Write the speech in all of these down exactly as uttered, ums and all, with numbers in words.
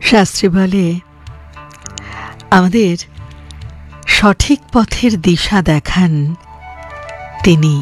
শাস্ত্রে বলে আমাদের সঠিক পথের দিশা দেখান তিনি।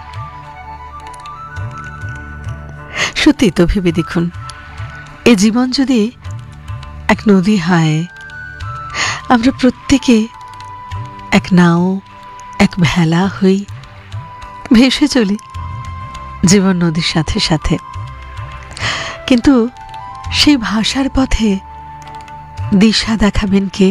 সত্যি তো ভেবে দেখুন, এ জীবন যদি এক নদী হয়, আমরা প্রত্যেকে এক নাও এক ভেলা হই, ভেসে চলি জীবন নদীর সাথে সাথে। কিন্তু সেই ভাষার পথে দিশা দেখাবেন কে?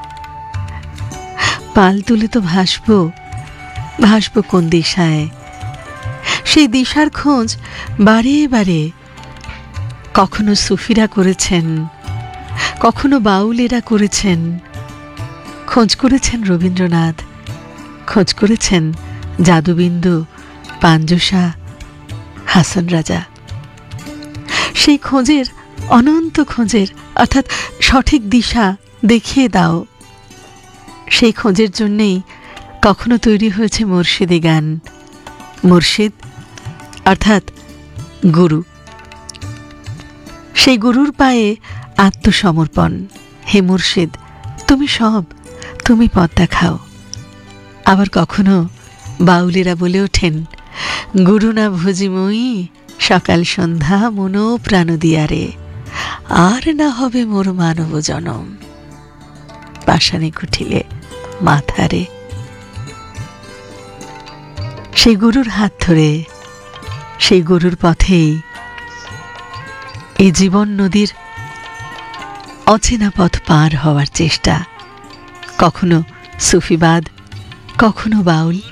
পাল তুলে তো ভাসবো, ভাসবো কোন দিশায়? সেই দিশার খোঁজ বারে বারে কখনো সুফিরা করেছেন, কখনো বাউলেরা করেছেন, খোঁজ করেছেন রবীন্দ্রনাথ, খোঁজ করেছেন যাদুবিন্দু, পাঞ্জুসা, হাসন রাজা। সেই খোঁজের, অনন্ত খোঁজের, অর্থাৎ সঠিক দিশা দেখিয়ে দাও, সেই খোঁজের জন্যেই কখনো তৈরি হয়েছে মুর্শিদি গান। মুর্শিদ অর্থাৎ গুরু, সেই গুরুর পায়ে আত্মসমর্পণ। হে মুর্শিদ, তুমি সব, তুমি পথ দেখাও। আবার কখনো বাউলেরা বলে ওঠেন, গুরু না ভুজিময়ী সকাল সন্ধ্যা মনো প্রাণ দিয়ারে, আর না হবে মোর মানব জনম, পাষাণে কুঠিলে মাথারে। সেই গুরুর হাত ধরে, সেই গুরুর পথেই এই জীবন নদীর অচেনা পথ পার হওয়ার চেষ্টা। কখনো সুফিবাদ, কখনো বাউল,